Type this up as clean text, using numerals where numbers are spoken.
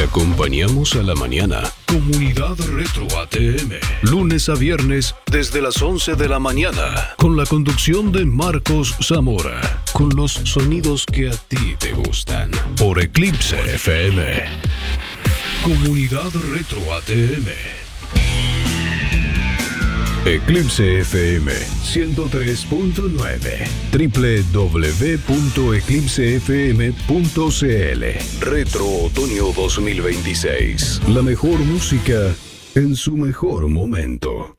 acompañamos a la mañana. Comunidad Retro ATM. Lunes a viernes desde las 11 de la mañana. Con la conducción de Marcos Zamora. Con los sonidos que a ti te gustan. Por Eclipse FM. Comunidad Retro ATM. Eclipse FM 103.9 www.eclipsefm.cl. Retro Otoño 2026. La mejor música en su mejor momento.